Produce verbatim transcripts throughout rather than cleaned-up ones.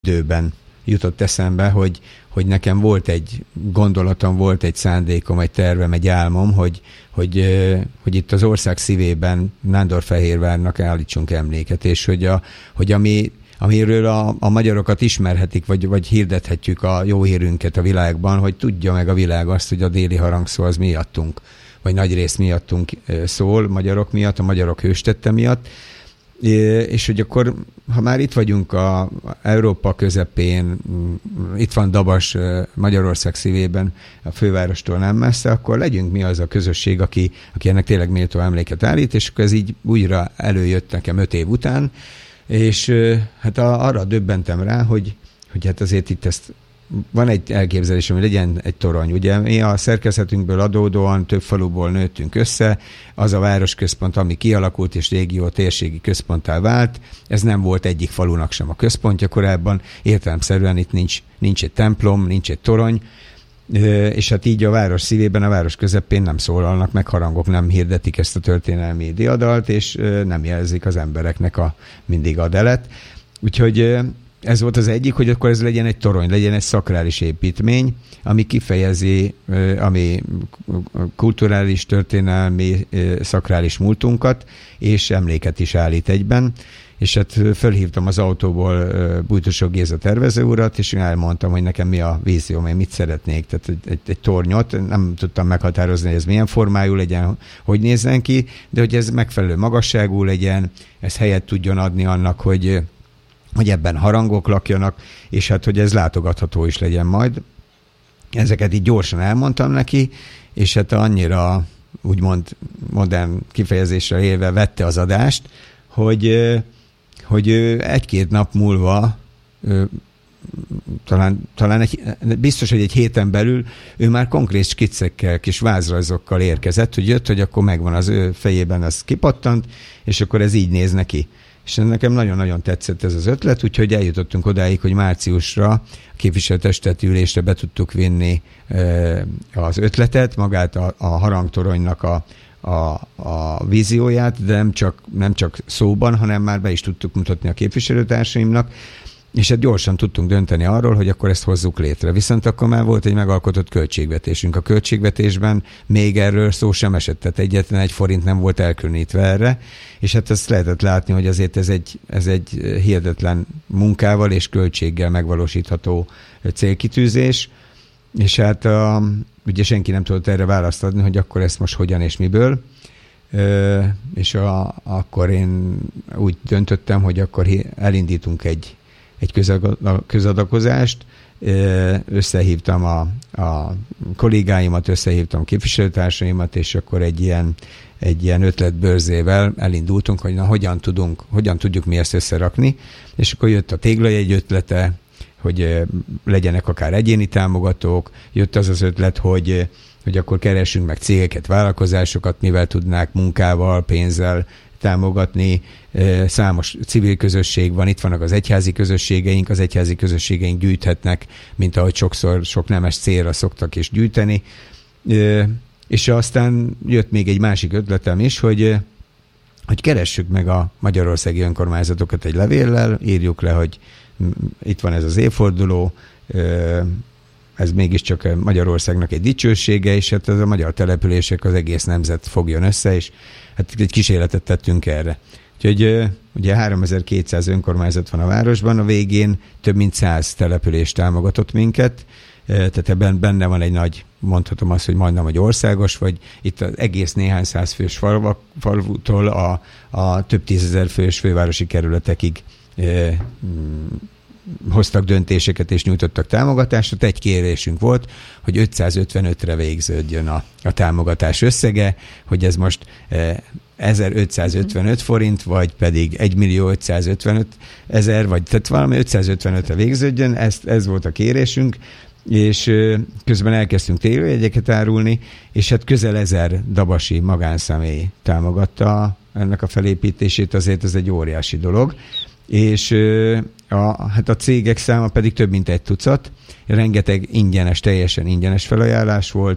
időben jutott eszembe, hogy, hogy nekem volt egy gondolatom, volt egy szándékom, egy tervem, egy álmom, hogy, hogy, hogy itt az ország szívében Nándorfehérvárnak állítsunk emléket, és hogy, a, hogy ami, amiről a, a magyarokat ismerhetik, vagy, vagy hirdethetjük a jó hírünket a világban, hogy tudja meg a világ azt, hogy a déli harangszó az miattunk, vagy nagy rész miattunk szól, magyarok miatt, a magyarok hőstette miatt, és hogy akkor, ha már itt vagyunk a Európa közepén, itt van Dabas, Magyarország szívében, a fővárostól nem messze, akkor legyünk mi az a közösség, aki, aki ennek tényleg méltó emléket állít, és akkor ez így újra előjött nekem öt év után, és hát arra döbbentem rá, hogy, hogy hát azért itt ezt van egy elképzelésem, hogy legyen egy torony. Ugye mi a szerkezetünkből adódóan több faluból nőttünk össze, az a városközpont, ami kialakult és régió térségi központtá vált, ez nem volt egyik falunak sem a központja korábban, értelemszerűen itt nincs, nincs egy templom, nincs egy torony, és hát így a város szívében, a város közepén nem szólalnak meg harangok, nem hirdetik ezt a történelmi diadalt, és nem jelzik az embereknek a mindig a delet. Úgyhogy ez volt az egyik, hogy akkor ez legyen egy torony, legyen egy szakrális építmény, ami kifejezi, ami kulturális, történelmi, szakrális múltunkat, és emléket is állít egyben. És hát fölhívtam az autóból Bújtosok Géza tervező urat, és elmondtam, hogy nekem mi a vízióm, én mit szeretnék. Tehát egy, egy, egy tornyot, nem tudtam meghatározni, hogy ez milyen formájú legyen, hogy nézzen ki, de hogy ez megfelelő magasságú legyen, ez helyet tudjon adni annak, hogy hogy ebben harangok lakjanak, és hát, hogy ez látogatható is legyen majd. Ezeket így gyorsan elmondtam neki, és hát annyira úgymond modern kifejezésre élve vette az adást, hogy, hogy egy-két nap múlva, talán, talán egy, biztos, hogy egy héten belül ő már konkrét skiccekkel, kis vázrajzokkal érkezett, hogy jött, hogy akkor megvan az ő fejében, az kipattant, és akkor ez így néz neki. És nekem nagyon-nagyon tetszett ez az ötlet, úgyhogy eljutottunk odáig, hogy márciusra a képviselőtestületi ülésre be tudtuk vinni az ötletet, magát a, a harangtoronynak a, a, a vízióját, de nem csak, nem csak szóban, hanem már be is tudtuk mutatni a képviselőtársaimnak, és hát gyorsan tudtunk dönteni arról, hogy akkor ezt hozzuk létre. Viszont akkor már volt egy megalkotott költségvetésünk. A költségvetésben még erről szó sem esett, tehát egyetlen egy forint nem volt elkülönítve erre, és hát ezt lehetett látni, hogy azért ez egy, ez egy hihetetlen munkával és költséggel megvalósítható célkitűzés, és hát a, ugye senki nem tudott erre választ adni, hogy akkor ezt most hogyan és miből, Ö, és a, akkor én úgy döntöttem, hogy akkor elindítunk egy egy közadakozást, összehívtam a, a kollégáimat, összehívtam képviselőtársaimat, és akkor egy ilyen, egy ilyen ötletbörzével elindultunk, hogy na, hogyan tudunk, hogyan tudjuk mi ezt összerakni, és akkor jött a téglajegy ötlete, hogy legyenek akár egyéni támogatók, jött az az ötlet, hogy, hogy akkor keressünk meg cégeket, vállalkozásokat, mivel tudnák munkával, pénzzel támogatni, számos civil közösség van, itt vannak az egyházi közösségeink, az egyházi közösségeink gyűjthetnek, mint ahogy sokszor sok nemes célra szoktak is gyűjteni, és aztán jött még egy másik ötletem is, hogy, hogy keressük meg a magyarországi önkormányzatokat egy levéllel, írjuk le, hogy itt van ez az évforduló, ez mégiscsak Magyarországnak egy dicsősége, és hát az a magyar települések, az egész nemzet fogjon össze, és hát egy kísérletet tettünk erre. Úgyhogy ugye háromezer-kétszáz önkormányzat van a városban, a végén több mint száz település támogatott minket, tehát ebben benne van egy nagy, mondhatom azt, hogy majdnem egy országos, vagy itt az egész néhány száz fős falvak, falvútól a, a több tízezer fős fővárosi kerületekig e, hoztak döntéseket és nyújtottak támogatást. Egy kérésünk volt, hogy ötszázötvenötre végződjön a, a támogatás összege, hogy ez most e, ezerötszázötvenöt forint, vagy pedig egymillió-ötszázötvenöt ezer, vagy tehát valami ötszázötvenötre végződjön, ez, ez volt a kérésünk, és közben elkezdtünk térőjegyeket árulni, és hát közel ezer dabasi magánszemély támogatta ennek a felépítését, azért ez egy óriási dolog, és a, hát a cégek száma pedig több mint egy tucat, rengeteg ingyenes, teljesen ingyenes felajánlás volt,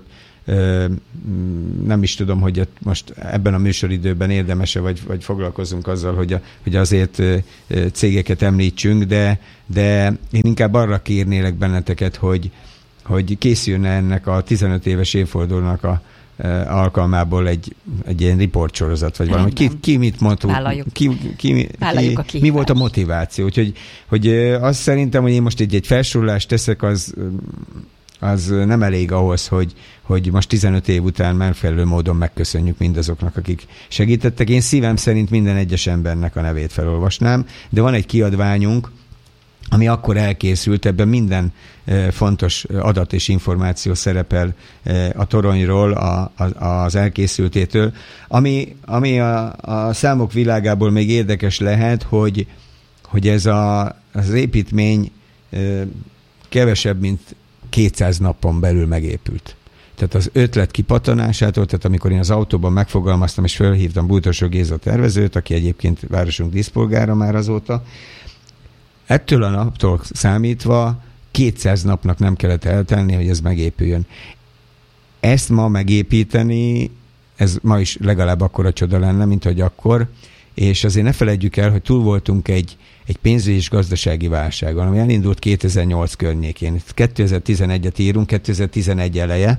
nem is tudom, hogy most ebben a műsoridőben érdemese, vagy, vagy foglalkozunk azzal, hogy, a, hogy azért cégeket említsünk, de, de én inkább arra kérnélek benneteket, hogy, hogy készüljön ennek a tizenöt éves évfordulónak a alkalmából egy, egy ilyen riportsorozat, vagy valami. Ki, ki mit mondta? Ki, ki, ki, mi volt a motiváció? Úgyhogy hogy azt szerintem, hogy én most egy, egy felsorolást teszek, az, az nem elég ahhoz, hogy, hogy most tizenöt év után megfelelő módon megköszönjük mindazoknak, akik segítettek. Én szívem szerint minden egyes embernek a nevét felolvasnám, de van egy kiadványunk, ami akkor elkészült, ebben minden e, fontos adat és információ szerepel e, a toronyról, a, a, az elkészültétől. Ami, ami a, a számok világából még érdekes lehet, hogy, hogy ez a, az építmény e, kevesebb, mint kétszáz napon belül megépült. Tehát az ötlet kipattanásától, tehát amikor én az autóban megfogalmaztam, és felhívtam Bújtosó Géza tervezőt, aki egyébként városunk díszpolgára már azóta, ettől a naptól számítva kétszáz napnak nem kellett eltenni, hogy ez megépüljön. Ezt ma megépíteni, ez ma is legalább akkora csoda lenne, mint hogy akkor, és azért ne felejtjük el, hogy túl voltunk egy, egy pénzügyi és gazdasági válságon, ami elindult kétezer-nyolc környékén. kétezer-tizenegyet írunk, kétezer-tizenegy eleje.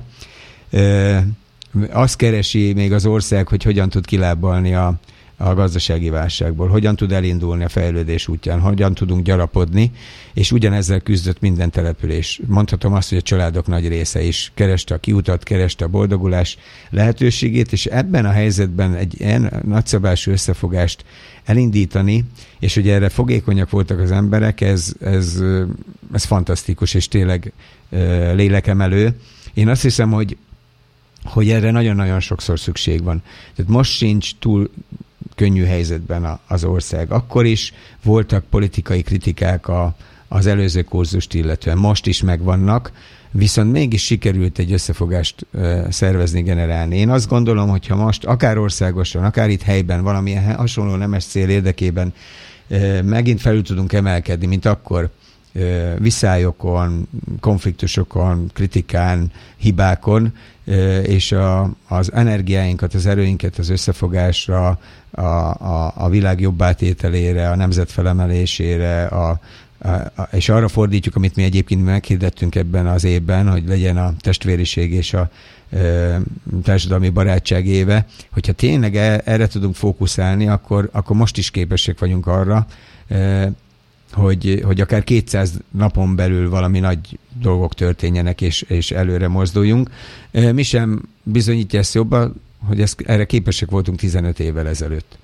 Azt keresi még az ország, hogy hogyan tud kilábalni a a gazdasági válságból, hogyan tud elindulni a fejlődés útján, hogyan tudunk gyarapodni, és ugyanezzel küzdött minden település. Mondhatom azt, hogy a családok nagy része is kereste a kiutat, kereste a boldogulás lehetőségét, és ebben a helyzetben egy ilyen nagyszabású összefogást elindítani, és hogy erre fogékonyak voltak az emberek, ez, ez, ez fantasztikus, és tényleg lélekemelő. Én azt hiszem, hogy, hogy erre nagyon-nagyon sokszor szükség van. Tehát most sincs túl könnyű helyzetben az ország. Akkor is voltak politikai kritikák a, az előző kurzust illetően. Most is megvannak, viszont mégis sikerült egy összefogást uh, szervezni, generálni. Én azt gondolom, hogyha most akár országosan, akár itt helyben valamilyen hasonló nemes cél érdekében uh, megint felül tudunk emelkedni, mint akkor uh, viszályokon, konfliktusokon, kritikán, hibákon, uh, és a, az energiáinkat, az erőinket az összefogásra, A, a, a világ jobb átételére, a nemzet felemelésére, a, a, a, és arra fordítjuk, amit mi egyébként meghirdettünk ebben az évben, hogy legyen a testvériség és a e, társadalmi barátság éve, hogyha tényleg e, erre tudunk fókuszálni, akkor, akkor most is képesek vagyunk arra, e, hogy, hogy akár kétszáz napon belül valami nagy dolgok történjenek, és, és előre mozduljunk. E, mi sem bizonyítja ezt jobban, hogy ezt, erre képesek voltunk tizenöt évvel ezelőtt.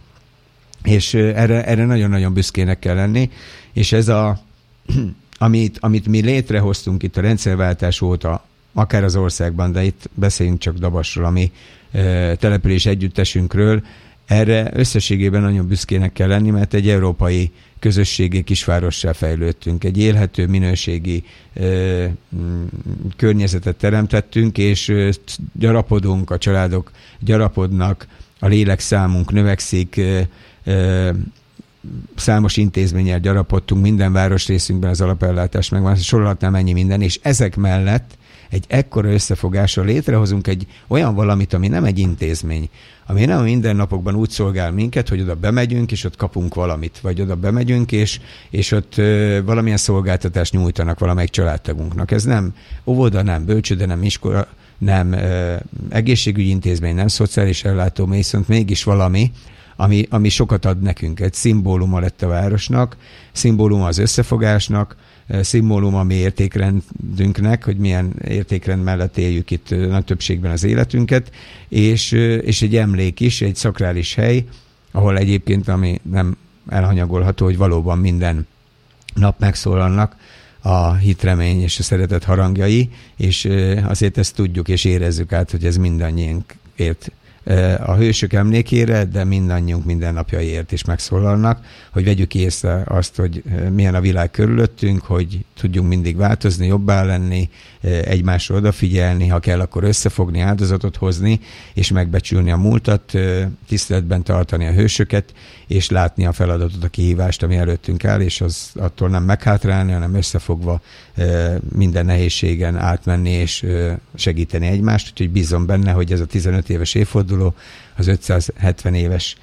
És erre, erre nagyon-nagyon büszkének kell lenni, és ez a, amit, amit mi létrehoztunk itt a rendszerváltás óta, akár az országban, de itt beszéljünk csak Dabasról, ami e, település együttesünkről, erre összességében nagyon büszkének kell lenni, mert egy európai közösségi kisvárossá fejlődtünk. Egy élhető, minőségi e, m, környezetet teremtettünk, és e, gyarapodunk, a családok gyarapodnak, a lélekszámunk növekszik, e, e, számos intézménnyel gyarapodtunk, minden városrészünkben az alapellátás megvan, sorolhatnám ennyi minden, és ezek mellett egy ekkora összefogással létrehozunk egy olyan valamit, ami nem egy intézmény, ami nem a mindennapokban úgy szolgál minket, hogy oda bemegyünk, és ott kapunk valamit, vagy oda bemegyünk, és, és ott ö, valamilyen szolgáltatást nyújtanak valamelyik családtagunknak. Ez nem óvoda, nem bölcsőde, nem iskola, nem ö, egészségügyi intézmény, nem szociális ellátó, viszont mégis valami, ami, ami sokat ad nekünk. Egy szimbóluma lett a városnak, szimbóluma az összefogásnak, szimbólum a mi értékrendünknek, hogy milyen értékrend mellett éljük itt nagy többségben az életünket, és, és egy emlék is, egy szakrális hely, ahol egyébként, ami nem elhanyagolható, hogy valóban minden nap megszólalnak a hitremény és a szeretet harangjai, és azért ezt tudjuk és érezzük át, hogy ez mindannyiunkért a hősök emlékére, de mindannyiunk mindennapjaiért is megszólalnak, hogy vegyük észre azt, hogy milyen a világ körülöttünk, hogy tudjunk mindig változni, jobbá lenni, egymásra odafigyelni, ha kell, akkor összefogni, áldozatot hozni, és megbecsülni a múltat, tiszteletben tartani a hősöket, és látni a feladatot, a kihívást, ami előttünk áll, és az attól nem meghátrálni, hanem összefogva minden nehézségen átmenni, és segíteni egymást. Úgyhogy bízom benne, hogy ez a tizenöt éves évforduló, az ötszázhetven éves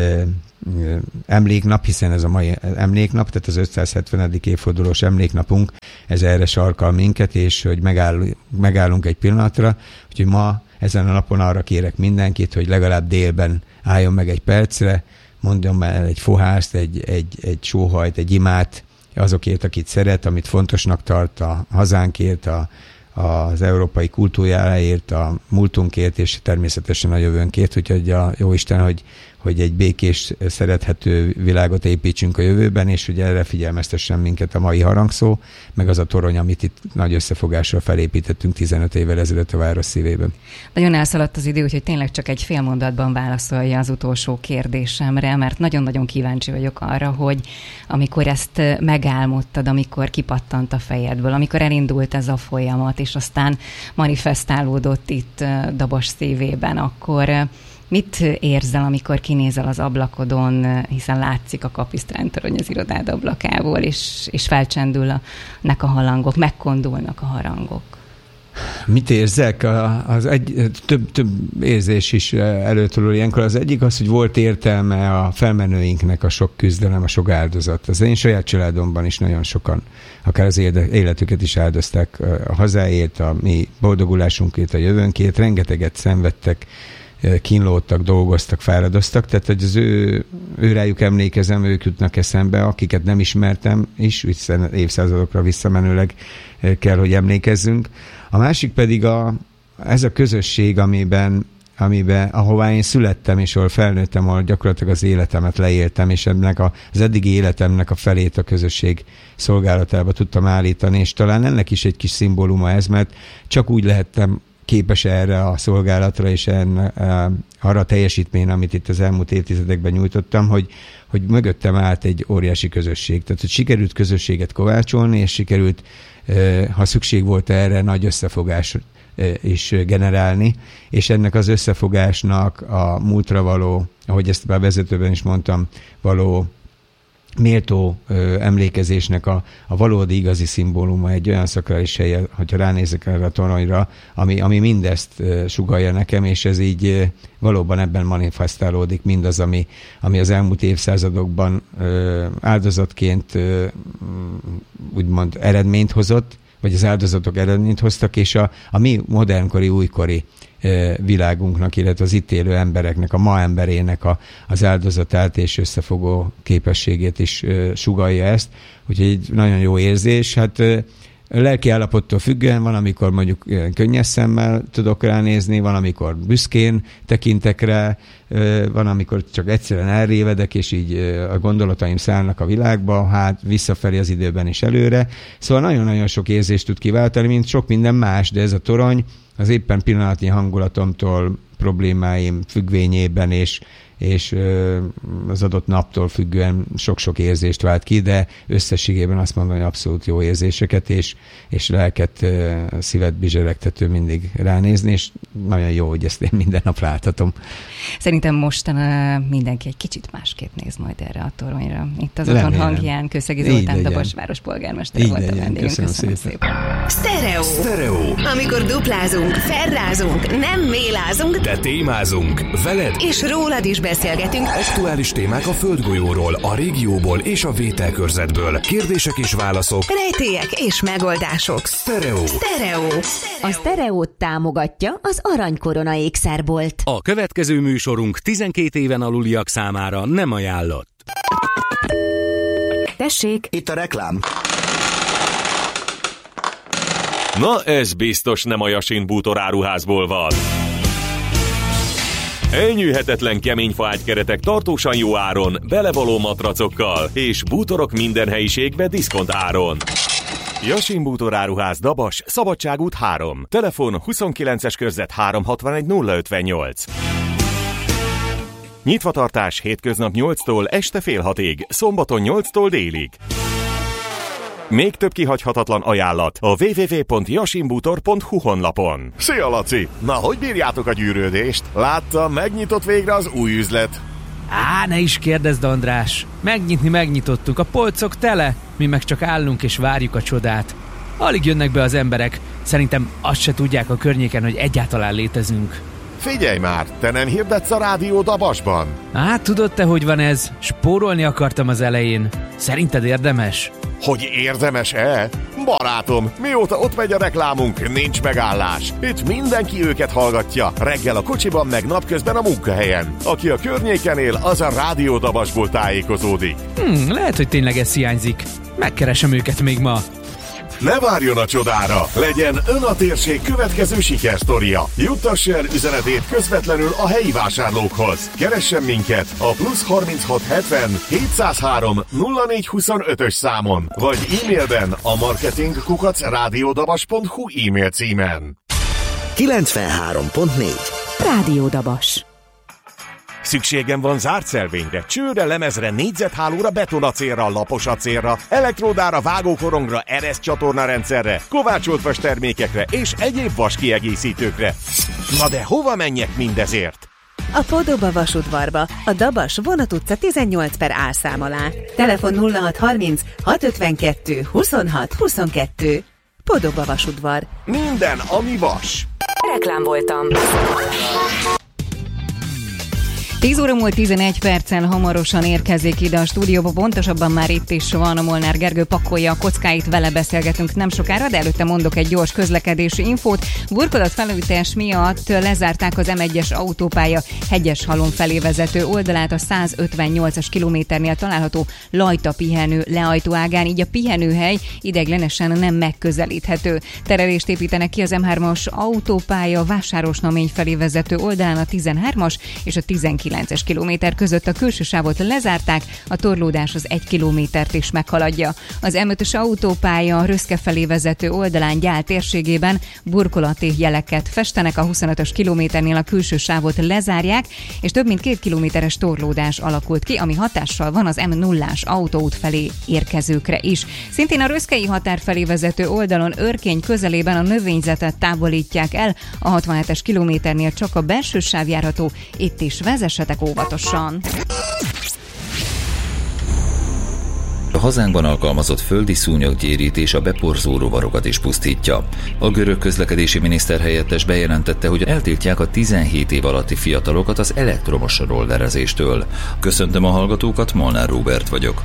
emléknap, hiszen ez a mai emléknap, tehát az ötszázhetvenedik évfordulós emléknapunk, ez erre sarkal minket, és hogy megáll, megállunk egy pillanatra, úgyhogy ma ezen a napon arra kérek mindenkit, hogy legalább délben álljon meg egy percre, mondjon el egy fohászt, egy, egy, egy sóhajt, egy imát azokért, akit szeret, amit fontosnak tart, a hazánkért, a, az európai kultúrájáért, a múltunkért, és természetesen a jövőnkért, úgyhogy a Jóisten, hogy, hogy egy békés, szerethető világot építsünk a jövőben, és hogy erre figyelmeztessen minket a mai harangszó, meg az a torony, amit itt nagy összefogással felépítettünk tizenöt évvel ezelőtt a város szívében. Nagyon elszaladt az idő, úgyhogy tényleg csak egy fél mondatban válaszolja az utolsó kérdésemre, mert nagyon-nagyon kíváncsi vagyok arra, hogy amikor ezt megálmodtad, amikor kipattant a fejedből, amikor elindult ez a folyamat, és aztán manifestálódott itt Dabas szívében, akkor mit érzel, amikor kinézel az ablakodon, hiszen látszik a kapisztrántorony az irodád ablakából, és, és felcsendülnek a halangok, megkondulnak a harangok? Mit érzek? Az egy, több, több érzés is előtörül ilyenkor. Az egyik az, hogy volt értelme a felmenőinknek a sok küzdelem, a sok áldozat. Az én saját családomban is nagyon sokan, akár az életüket is áldozták a hazáért, a mi boldogulásunkért, a jövőnkért, rengeteget szenvedtek, kínlódtak, dolgoztak, fáradoztak, tehát hogy az ő, ő rájuk emlékezem, ők jutnak eszembe, akiket nem ismertem is, hiszen évszázadokra visszamenőleg kell, hogy emlékezzünk. A másik pedig a, ez a közösség, amiben, amiben, ahová én születtem, és ahol felnőttem, ahol gyakorlatilag az életemet leéltem, és ennek a, az eddigi életemnek a felét a közösség szolgálatába tudtam állítani, és talán ennek is egy kis szimbóluma ez, mert csak úgy lehettem képes erre a szolgálatra, és enne, arra a teljesítmény, amit itt az elmúlt évtizedekben nyújtottam, hogy, hogy mögöttem állt egy óriási közösség. Tehát, hogy sikerült közösséget kovácsolni, és sikerült, ha szükség volt erre, nagy összefogás is generálni, és ennek az összefogásnak a múltra való, ahogy ezt a vezetőben is mondtam, való méltó ö, emlékezésnek a, a valódi igazi szimbóluma, egy olyan szakrális helye, hogyha ránézek erre a toronyra, ami, ami mindezt ö, sugallja nekem, és ez így ö, valóban ebben manifestálódik mindaz, ami, ami az elmúlt évszázadokban ö, áldozatként ö, úgymond eredményt hozott, vagy az áldozatok eredményt hoztak, és a, a mi modernkori, újkori világunknak, illetve az itt élő embereknek, a ma emberének a, az áldozatát és összefogó képességét is uh, sugallja ezt. Úgyhogy egy nagyon jó érzés. Hát uh, lelki állapottól függően van, amikor mondjuk könnyes szemmel tudok ránézni, van, amikor büszkén tekintek rá, uh, van, amikor csak egyszerűen elrévedek, és így uh, a gondolataim szállnak a világba, hát visszafelé az időben is előre. Szóval nagyon-nagyon sok érzést tud kiváltani, mint sok minden más, de ez a torony az éppen pillanatnyi hangulatomtól, problémáim függvényében és, és az adott naptól függően sok-sok érzést vált ki, de összességében azt mondom, hogy abszolút jó érzéseket, és, és lelket, szívet bizseregtető mindig ránézni, és nagyon jó, hogy ezt én minden nap láthatom. Szerintem mostan mindenki egy kicsit másképp néz majd erre a toronyra. Itt az otthon hangján Kőszegi Zoltán Dabas várospolgármester volt a vendégünk. Köszönöm, köszönöm szépen. szépen. Sztereó. Sztereó. Amikor duplázunk, felrázunk, nem mélázunk, de témázunk. Veled és rólad is beszélgetünk. Aktuális témák a földgolyóról, a régióból és a vételkörzetből. Kérdések és válaszok. Rejtélyek és megoldások. Sztereó. Sztereó. A Sztereót támogatja az Aranykorona ékszerbolt. A következő műsorunk tizenkét éven aluliak számára nem ajánlott. Tessék! Itt a reklám. Na, ez biztos nem a Jasin bútoráruházból van. Elnyűhetetlen keményfa ágykeretek tartósan jó áron, belevaló matracokkal, és bútorok minden helyiségbe diszkont áron. Jasin bútoráruház Dabas, Szabadságút három. Telefon huszonkilences körzet háromszázhatvanegy nulla ötvennyolc. Nyitvatartás hétköznap nyolctól este fél hatig, szombaton nyolctól délig. Még több kihagyhatatlan ajánlat a double-u double-u double-u pont jasinbútor pont hu honlapon. Szia, Laci! Na, hogy bírjátok a gyűrődést? Láttam, megnyitott végre az új üzlet. Á, ne is kérdezd, András! Megnyitni megnyitottuk, a polcok tele, mi meg csak állunk és várjuk a csodát. Alig jönnek be az emberek, szerintem azt se tudják a környéken, hogy egyáltalán létezünk. Figyelj már, te nem hirdetsz a Rádió Dabasban? Á, tudod te, hogy van ez? Spórolni akartam az elején. Szerinted érdemes? Hogy érdemes-e? Barátom, mióta ott megy a reklámunk, nincs megállás. Itt mindenki őket hallgatja, reggel a kocsiban, meg napközben a munkahelyen. Aki a környéken él, az a Rádió Dabasból tájékozódik. Hmm, lehet, hogy tényleg ez hiányzik. Megkeresem őket még ma. Ne várjon a csodára! Legyen ön a térség következő sikersztoria. Juttassa el üzenetét közvetlenül a helyi vásárlókhoz. Keressen minket a plusz harminchat hetven hétszázhárom nulla négy huszonötös számon, vagy e-mailben a marketing kukac rádiódabas pont hu e-mail címen. kilencvenhárom pont négy Rádió Dabas. Szükségem van zárt szelvényre, csőre, lemezre, négyzethálóra, betonacélra, laposacélra, elektródára, vágókorongra, ereszcsatorna rendszerre, kovácsolt vas termékekre és egyéb vas kiegészítőkre. Na de hova menjek mindezért? A Podoba vasudvarba, a Dabas Vonat utca tizennyolc per A szám alá. Telefon nulla hat harminc hat ötvenkettő huszonhat huszonkettő. Podoba vasudvar. Minden, ami vas. Reklám voltam. tíz óra múlt tizenegy perccel, hamarosan érkezik ide a stúdióba, pontosabban már itt is van a Molnár Gergő, pakolja a kockáit, vele beszélgetünk nem sokára, de előtte mondok egy gyors közlekedési infót. Burkolatfelújítás miatt lezárták az em egyes autópálya Hegyeshalom felé vezető oldalát a százötvennyolcas kilométernél található Lajta pihenő leajtóágán, így a pihenőhely ideiglenesen nem megközelíthető. Terelést építenek ki az em hármas autópálya Vásárosnamény felé vezető oldalán a tizenhármas és a tizenkilences kilométer között a külső sávot lezárták, a torlódás az egy kilométert is meghaladja. Az em ötös autópálya Röszke felé vezető oldalán Gyál térségében burkolati jeleket festenek, a huszonötös kilométernél a külső sávot lezárják, és több mint két kilométeres torlódás alakult ki, ami hatással van az em nullás autóút felé érkezőkre is. Szintén a röszkei határ felé vezető oldalon Örkény közelében a növényzetet távolítják el, a hatvanhetes kilométernél csak a belső sáv járható, itt is vezessetek óvatosan. A hazánkban alkalmazott földi szúnyoggyérítés a beporzó rovarokat is pusztítja. A görög közlekedési miniszter helyettes bejelentette, hogy eltiltják a tizenhét év alatti fiatalokat az elektromos rollerezéstől. Köszöntöm a hallgatókat, Molnár Róbert vagyok.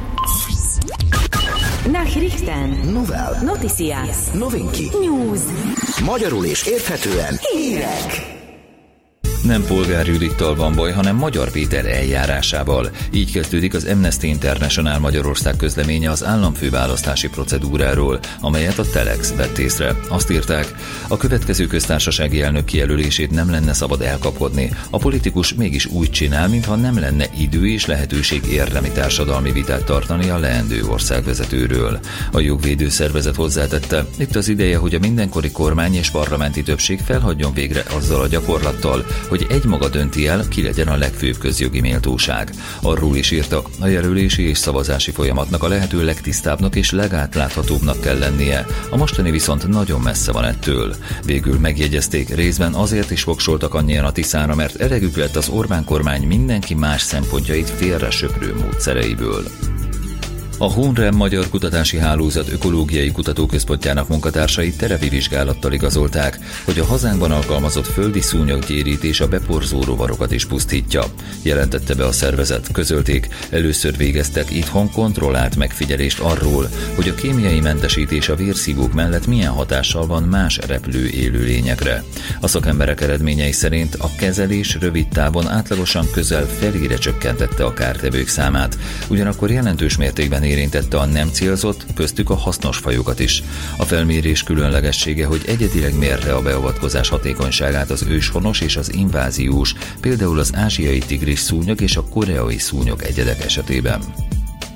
Nachrichten. Novel. Noticias. Novinki. News. Magyarul és érthetően Hírek. Nem polgárjudittal van baj, hanem Magyar Péter eljárásával. Így kezdődik az Amnesty International Magyarország közleménye az államfőválasztási procedúráról, amelyet a Telex vett észre. Azt írták, a következő köztársasági elnök kijelölését nem lenne szabad elkapkodni. A politikus mégis úgy csinál, mintha nem lenne idő és lehetőség érdemi társadalmi vitát tartani a leendő országvezetőről. A jogvédő szervezet hozzátette, itt az ideje, hogy a mindenkori kormány és parlamenti többség felhagyjon végre azzal a gyakorlattal, hogy egymaga dönti el, ki legyen a legfőbb közjogi méltóság. Arról is írtak, a jelölési és szavazási folyamatnak a lehető legtisztábbnak és legátláthatóbbnak kell lennie, a mostani viszont nagyon messze van ettől. Végül megjegyezték, részben azért is voksoltak annyian a Tiszára, mert elegük lett az Orbán kormány mindenki más szempontjait félre söprő módszereiből. A Honrem Magyar Kutatási Hálózat Ökológiai Kutatóközpontjának munkatársai terepi vizsgálattal igazolták, hogy a hazánkban alkalmazott földi szúnyoggyérítés a beporzó rovarokat is pusztítja. Jelentette be a szervezet, közölték, először végeztek itthon kontrollált megfigyelést arról, hogy a kémiai mentesítés a vérszívók mellett milyen hatással van más repülő élőlényekre. A szakemberek eredményei szerint a kezelés rövid távon átlagosan közel felére csökkentette a kártevők számát, ugyanakkor jelentős mértékben érintette a nem célzott, köztük a hasznos fajokat is. A felmérés különlegessége, hogy egyedileg mérte a beavatkozás hatékonyságát az őshonos és az inváziós, például az ázsiai tigris szúnyog és a koreai szúnyog egyedek esetében.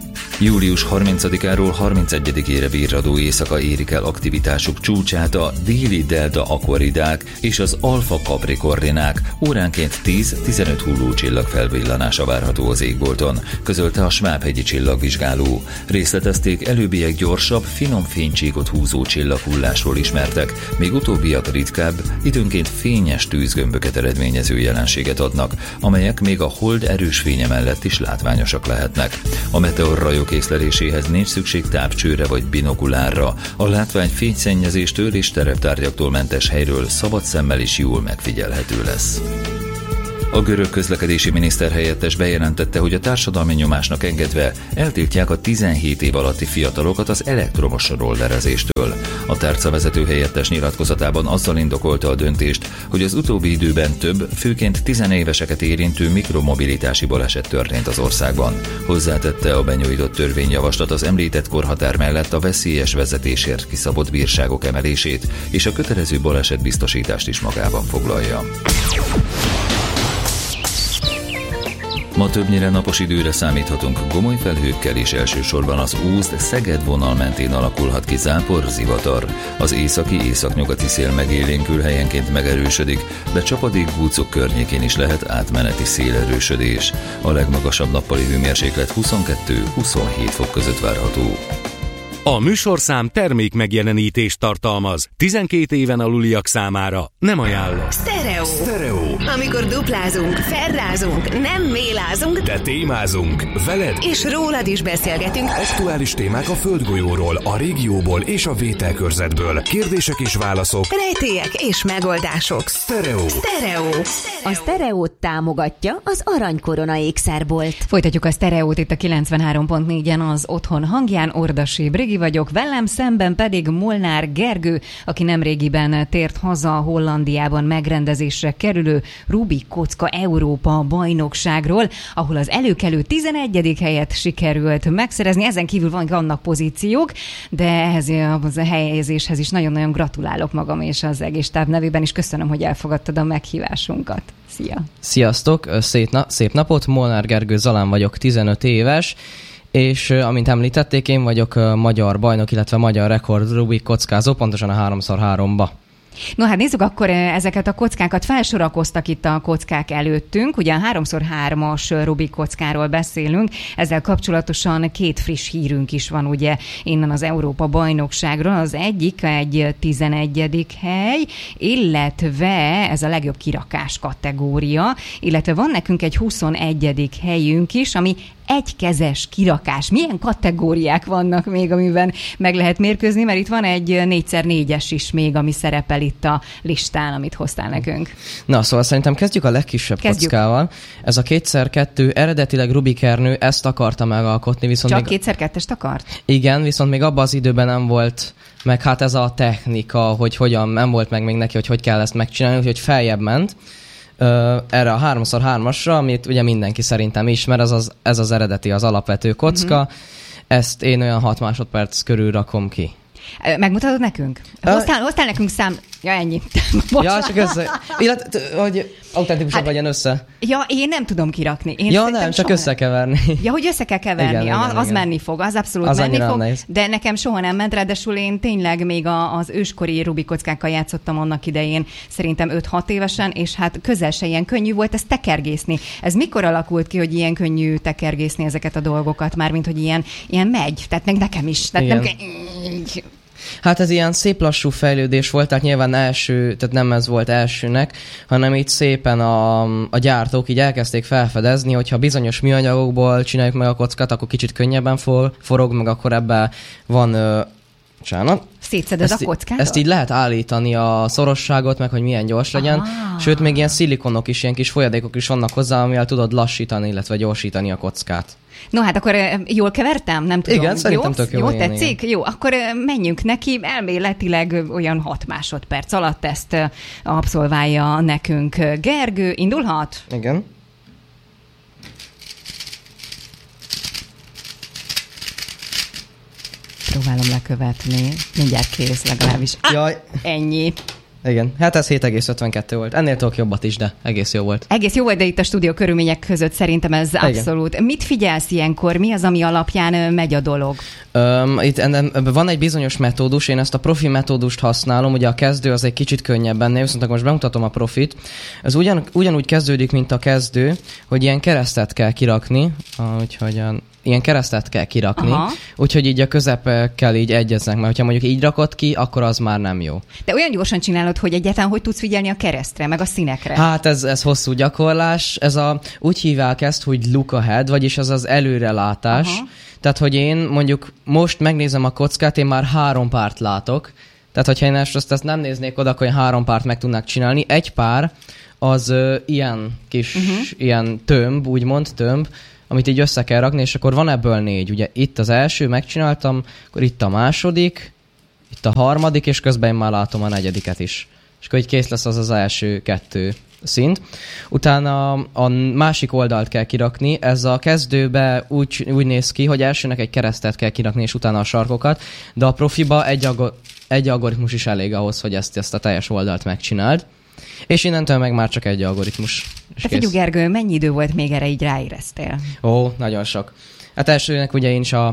Július harmincadikáról harmincegyedikére virradó éjszaka érik el aktivitásuk csúcsát a déli delta akvaridák és az alfa kaprikorninák, óránként tíz-tizenöt hullócsillag felvillanása várható az égbolton, közölte a Svábhegyi csillagvizsgáló. Részletezték, előbbiek gyorsabb, finom fénycsíkot húzó csillaghullásról ismertek, még utóbbiak ritkább, időnként fényes tűzgömböket eredményező jelenséget adnak, amelyek még a hold erős fénye mellett is látványosak lehetnek. A meteorrajok észleléséhez nincs szükség tápcsőre vagy binokulárra. A látvány fényszennyezéstől és tereptárgyaktól mentes helyről szabad szemmel is jól megfigyelhető lesz. A görög közlekedési miniszter helyettes bejelentette, hogy a társadalmi nyomásnak engedve eltiltják a tizenhét év alatti fiatalokat az elektromos rollerezéstől. A tárcavezető helyettes nyilatkozatában azzal indokolta a döntést, hogy az utóbbi időben több, főként tizenéveseket érintő mikromobilitási baleset történt az országban. Hozzátette, a benyújtott törvényjavaslat az említett korhatár mellett a veszélyes vezetésért kiszabott bírságok emelését és a kötelező balesetbiztosítást is magában foglalja. Ma többnyire napos időre számíthatunk, gomoly felhőkkel és elsősorban az Ózd-Szeged vonal mentén alakulhat ki zápor, zivatar. Az északi északnyugati szél megélénkül, helyenként megerősödik, de csapadékgúcok környékén is lehet átmeneti szélerősödés. A legmagasabb nappali hőmérséklet huszonkettő-huszonhét fok között várható. A műsorszám termék megjelenítést tartalmaz. tizenkét éven aluliak számára nem ajánlott. Sztereó. Sztereó. Amikor duplázunk, ferrázunk, nem mélázunk, de témázunk veled, és rólad is beszélgetünk. Aktuális témák a földgolyóról, a régióból és a vételkörzetből. Kérdések és válaszok. Rejtélyek és megoldások. Sztereó. Sztereó. A Sztereót támogatja az Aranykorona ékszerbolt. Folytatjuk a Sztereót itt a kilencvenhárom pont négyen az Otthon hangján. Ordasi Brigi vagyok, velem szemben pedig Molnár Gergő, aki nemrégiben tért haza a Hollandiában megrendezésre kerülő Rubik kocka Európa bajnokságról, ahol az előkelő tizenegyedik helyet sikerült megszerezni. Ezen kívül van, vannak pozíciók, de ehhez a helyezéshez is nagyon-nagyon gratulálok magam és az egész stáb nevében is. Köszönöm, hogy elfogadtad a meghívásunkat. Szia! Sziasztok! Szép, na- szép napot! Molnár Gergő Zalán vagyok, tizenöt éves, és amint említették, én vagyok magyar bajnok, illetve magyar rekord Rubik kockázó, pontosan a háromszor háromba. No hát nézzük akkor ezeket a kockákat. Felsorakoztak itt a kockák előttünk. Ugye a háromszor hármas Rubik kockáról beszélünk. Ezzel kapcsolatosan két friss hírünk is van ugye innen az Európa bajnokságról. Az egyik egy tizenegyedik hely, illetve ez a legjobb kirakás kategória, illetve van nekünk egy huszonegyedik helyünk is, ami egykezes kirakás. Milyen kategóriák vannak még, amiben meg lehet mérkőzni, mert itt van egy négyszer négyes is még, ami szerepel itt a listán, amit hoztál nekünk. Na, szóval szerintem kezdjük a legkisebb kezdjük. kockával. Ez a kétszer kettő eredetileg Rubik Ernő ezt akarta megalkotni, viszont Csak még... kétszer kettest akart? Igen, viszont még abban az időben nem volt meg hát ez a technika, hogy hogyan, nem volt meg még neki, hogy hogy kell ezt megcsinálni, úgyhogy feljebb ment. Uh, erre a háromszor hármasra, amit ugye mindenki szerintem ismer, ez az, ez az eredeti, az alapvető kocka. Uh-huh. Ezt én olyan hat másodperc körül rakom ki. Megmutatod nekünk? Hoztál, hoztál nekünk szám... Ja, ennyi. Ja, csak össze... Illetve, hogy autentikusan hát, legyen össze. Ja, én nem tudom kirakni. Én ja, nem, csak összekeverni. Ja, hogy össze kell keverni. Igen, az, igen, az igen. menni fog, az abszolút az menni fog. Nehéz. De nekem soha nem ment, ráadásul én tényleg még a, az őskori Rubik kockákkal játszottam annak idején, szerintem öt-hat évesen, és hát közel se ilyen könnyű volt ezt tekergészni. Ez mikor alakult ki, hogy ilyen könnyű tekergészni ezeket a dolgokat, mármint, hogy ilyen, ilyen megy? Tehát meg nekem is. Tehát nem kell... Hát ez ilyen szép lassú fejlődés volt, tehát nyilván első, tehát nem ez volt elsőnek, hanem így szépen a, a gyártók így elkezdték felfedezni, hogyha bizonyos műanyagokból csináljuk meg a kockát, akkor kicsit könnyebben for, forog, meg akkor ebben van... Ö, Csánat. Szétszeded a kockát? Ezt így lehet állítani a szorosságot, meg hogy milyen gyors legyen. Ah. Sőt, még ilyen szilikonok is, ilyen kis folyadékok is vannak hozzá, amivel tudod lassítani, illetve gyorsítani a kockát. No hát akkor jól kevertem? Nem tudom. Igen, szerintem tök jó. Jó, tetszik? Igen. Jó, akkor menjünk neki. Elméletileg olyan hat másodperc alatt ezt abszolválja nekünk Gergő. Indulhat? Igen. Próbálom lekövetni. Mindjárt kész legalábbis. Ah, Jaj. Ennyi. Igen, hát ez hét egész ötvenkettő volt. Ennél tudok jobbat is, de egész jó volt. Egész jó volt, de itt a stúdió körülmények között szerintem ez abszolút. Igen. Mit figyelsz ilyenkor? Mi az, ami alapján megy a dolog? Um, itt ennem, van egy bizonyos metódus, én ezt a profi metódust használom, ugye a kezdő az egy kicsit könnyebb ennél, viszont most bemutatom a profit. Ez ugyan, ugyanúgy kezdődik, mint a kezdő, hogy ilyen keresztet kell kirakni, úgyhogy a ilyen keresztet kell kirakni, aha, úgyhogy így a közepekkel így egyeznek, mert hogyha mondjuk így rakod ki, akkor az már nem jó. De olyan gyorsan csinálod, hogy egyáltalán hogy tudsz figyelni a keresztre, meg a színekre? Hát ez, ez hosszú gyakorlás, ez a, úgy hívják ezt, hogy look ahead, vagyis az az előrelátás. Aha. Tehát, hogy én mondjuk most megnézem a kockát, én már három párt látok, tehát hogyha én ezt, ezt nem néznék oda, akkor én három párt meg tudnák csinálni. Egy pár az ö, ilyen kis, uh-huh. ilyen tömb, úgymond tömb, amit így össze kell rakni, és akkor van ebből négy. Ugye itt az első megcsináltam, akkor itt a második, itt a harmadik, és közben én már látom a negyediket is. És akkor így kész lesz az az első kettő szint. Utána a másik oldalt kell kirakni. Ez a kezdőbe úgy, úgy néz ki, hogy elsőnek egy keresztet kell kirakni, és utána a sarkokat, de a profiba egy, ag- egy algoritmus is elég ahhoz, hogy ezt, ezt a teljes oldalt megcsináld. És innentől meg már csak egy algoritmus. Te figyelj, Gergő, mennyi idő volt még erre így ráéreztél? Ó, nagyon sok. Hát elsőnek ugye én is a,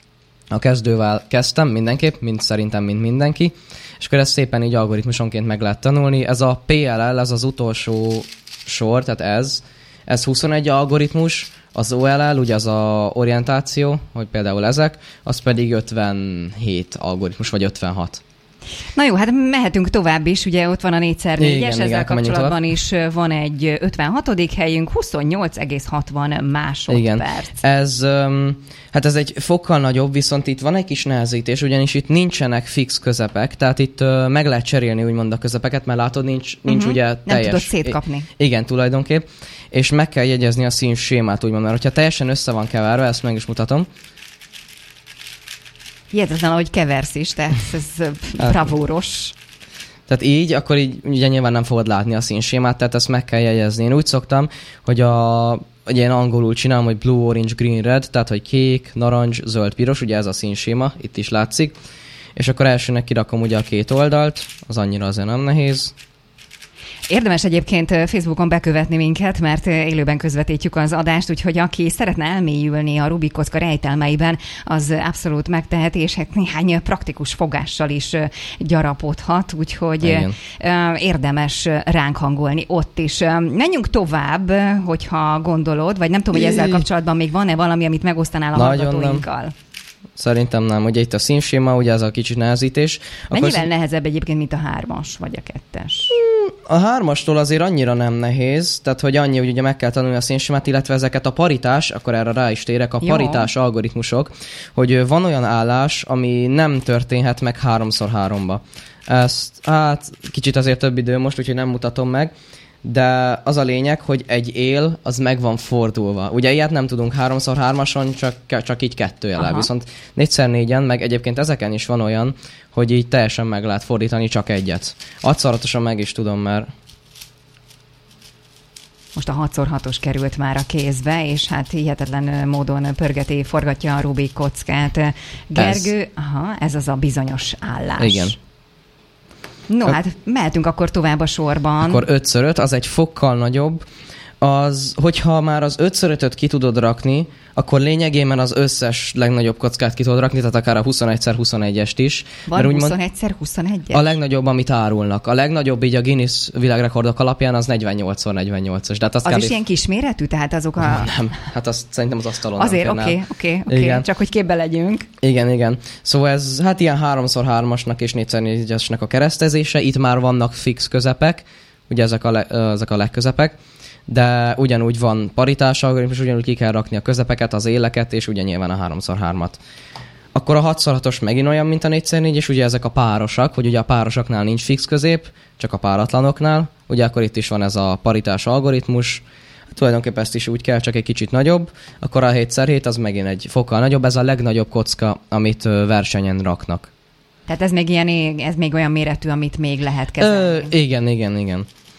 a kezdővel kezdtem mindenképp, mint szerintem, mint mindenki. És akkor ezt szépen így algoritmusonként meg lehet tanulni. Ez a pé el el, ez az utolsó sor, tehát ez, ez huszonegy algoritmus, az o el el, ugye az a orientáció, hogy például ezek, az pedig ötvenhét algoritmus, vagy ötvenhat. Na jó, hát mehetünk tovább is, ugye ott van a négy szer négyes, ezzel igen, kapcsolatban is van egy ötvenhatodik helyünk, huszonnyolc egész hatvan másodperc. Igen, ez, um, hát ez egy fokkal nagyobb, viszont itt van egy kis nehezítés, ugyanis itt nincsenek fix közepek, tehát itt uh, meg lehet cserélni úgymond a közepeket, mert látod, nincs, nincs uh-huh. ugye teljes. Nem tudod szétkapni. I- igen, tulajdonképp, és meg kell jegyezni a színsémát, úgymond, mert hogyha teljesen össze van keverve, ezt meg is mutatom. Hihetetlen, ahogy keversz is, tehát ez bravúros. Tehát így, akkor így ugye nyilván nem fogod látni a színsémát, tehát ezt meg kell jegyezni. Én úgy szoktam, hogy a, ugye én angolul csinálom, hogy blue, orange, green, red, tehát hogy kék, narancs, zöld, piros, ugye ez a színséma, itt is látszik. És akkor elsőnek kirakom ugye a két oldalt, az annyira azért nem nehéz. Érdemes egyébként Facebookon bekövetni minket, mert élőben közvetítjük az adást, úgyhogy aki szeretne elmélyülni a Rubik kocka rejtelmeiben, az abszolút megteheti, és hát néhány praktikus fogással is gyarapodhat, úgyhogy igen, érdemes ránk hangolni ott is. Menjünk tovább, hogyha gondolod, vagy nem tudom, hogy ezzel kapcsolatban még van-e valami, amit megosztanál a nagyon hallgatóinkkal? Nem. Szerintem nem. Ugye itt a színséma, ugye ez a kicsit nehezítés. Mennyivel akkor... nehezebb egyébként, mint a hármas, vagy a kettes? A hármastól azért annyira nem nehéz, tehát hogy annyi, hogy ugye meg kell tanulni a színsémát, illetve ezeket a paritás, akkor erre rá is térek, a jó, paritás algoritmusok, hogy van olyan állás, ami nem történhet meg háromszor háromba. Ezt, hát kicsit azért több idő most, úgyhogy nem mutatom meg, de az a lényeg, hogy egy él, az meg van fordulva. Ugye ilyet nem tudunk háromszor hármason, csak, csak így kettő jellel. Viszont négyszer négyen, meg egyébként ezeken is van olyan, hogy így teljesen meg lehet fordítani csak egyet. Hatszoratosan meg is tudom, mert... Most a hatszor hatos került már a kézbe, és hát hihetetlen módon pörgeti, forgatja a Rubik kockát. Gergő, ez, aha, ez az a bizonyos állás. Igen. No, hát mehetünk akkor tovább a sorban. Akkor ötször öt, az egy fokkal nagyobb. Az, hogyha már az ötször ötöt ki tudod rakni, akkor lényegében az összes legnagyobb kockát ki tudod rakni, tehát akár a huszonegyszer huszonegyest is. Van huszonegyszer huszonegyes? A legnagyobb, amit árulnak. A legnagyobb így a Guinness világrekordok alapján az negyvennyolc negyvennyolcas. De hát az az kb. Is ilyen kisméretű? Tehát azok a... Nem, nem. Hát azt szerintem az asztalon. Azért, oké, oké, oké. Csak hogy képbe legyünk. Igen, igen. Szóval ez hát ilyen háromszor hármasnak és négyszer négyesnek a keresztezése. Itt már vannak fix közepek, ugye ezek a, le, ezek a legközepek. De ugyanúgy van paritás algoritmus, ugyanúgy ki kell rakni a közepeket, az éleket, és ugye nyilván a háromszor hármat. Akkor a hatszor hatos megint olyan, mint a négyszer négyes, ugye ezek a párosak, hogy ugye a párosaknál nincs fix közép, csak a páratlanoknál. Ugye akkor itt is van ez a paritás algoritmus, tulajdonképpen ezt is úgy kell, csak egy kicsit nagyobb. Akkor a hétszer hét az megint egy fokkal nagyobb, ez a legnagyobb kocka, amit versenyen raknak. Tehát ez még, ilyen, ez még olyan méretű, amit még lehet kezelni. Ö, igen, igen, igen.